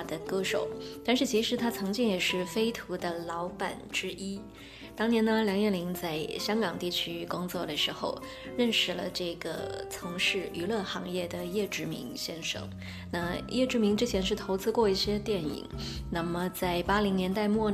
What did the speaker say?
的歌手，但是其实他曾经也是飞图的老板之一。当年呢，梁燕玲在香港地区工作的时候，认识了这个从事娱乐行业的叶志明先生。那叶志明之前是投资过一些电影，那么在80年代末